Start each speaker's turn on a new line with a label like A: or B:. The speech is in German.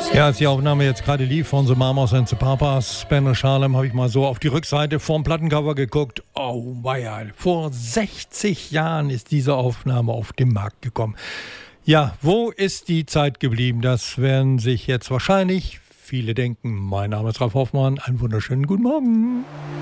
A: Ja, als die Aufnahme jetzt gerade lief von The Mamas and the Papas, Spanish Harlem, habe ich mal so auf die Rückseite vom Plattencover geguckt. Oh, weia, vor 60 Jahren ist diese Aufnahme auf den Markt gekommen. Ja, wo ist die Zeit geblieben? Das werden sich jetzt wahrscheinlich viele denken. Mein Name ist Ralf Hoffmann. Einen wunderschönen guten Morgen.